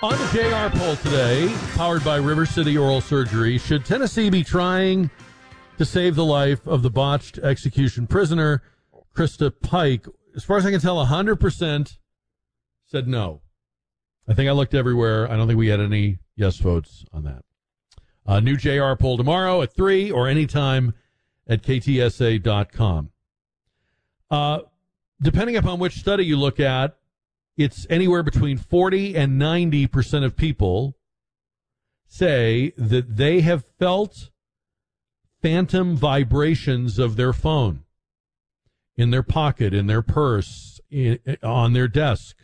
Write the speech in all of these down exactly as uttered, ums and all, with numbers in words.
On the J R poll today, powered by River City Oral Surgery, should Tennessee be trying to save the life of the botched execution prisoner, Krista Pike? As far as I can tell, one hundred percent said no. I think I looked everywhere. I don't think we had any yes votes on that. A new J R poll tomorrow at three or anytime at K T S A dot com. Uh, depending upon which study you look at, it's anywhere between forty and ninety percent of people say that they have felt phantom vibrations of their phone in their pocket, in their purse, in, on their desk.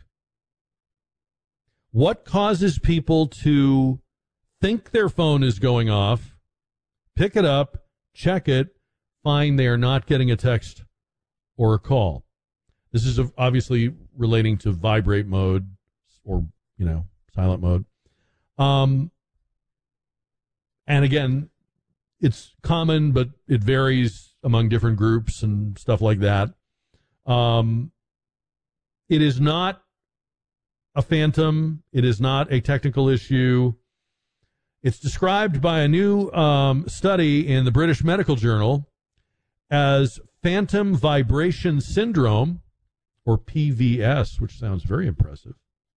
What causes people to think their phone is going off, pick it up, check it, find they are not getting a text or a call? This is obviously relating to vibrate mode or, you know, silent mode. Um, and again, it's common, but it varies among different groups and stuff like that. Um, it is not a phantom. It is not a technical issue. It's described by a new um, study in the British Medical Journal as phantom vibration syndrome, or P V S, which sounds very impressive.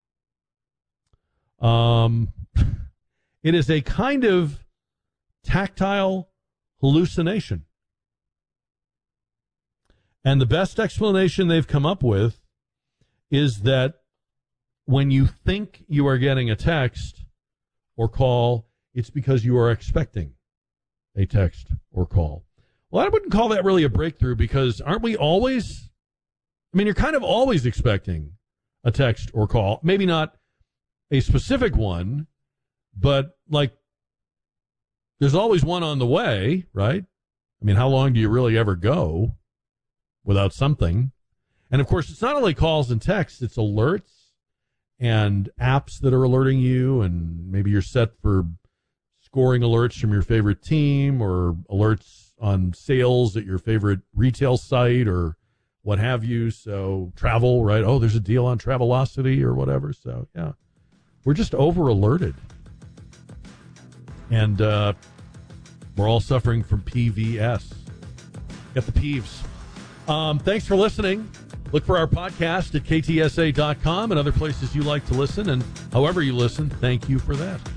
Um, it is a kind of tactile hallucination. And the best explanation they've come up with is that when you think you are getting a text or call, it's because you are expecting a text or call. Well, I wouldn't call that really a breakthrough, because aren't we always... I mean, you're kind of always expecting a text or call. Maybe not a specific one, but like there's always one on the way, right? I mean, how long do you really ever go without something? And of course, it's not only calls and texts, it's alerts and apps that are alerting you, and maybe you're set for scoring alerts from your favorite team or alerts on sales at your favorite retail site or what have you. So travel, right? Oh, there's a deal on Travelocity or whatever. So, yeah, we're just over alerted. And uh, we're all suffering from P V S. Get the peeves. Um, thanks for listening. Look for our podcast at K T S A dot com and other places you like to listen. And however you listen, thank you for that.